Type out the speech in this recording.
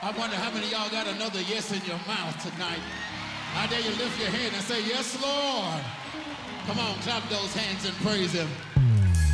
I wonder how many of y'all got another yes in your mouth tonight. I dare you lift your hand and say, yes, Lord. Come on, clap those hands and praise him.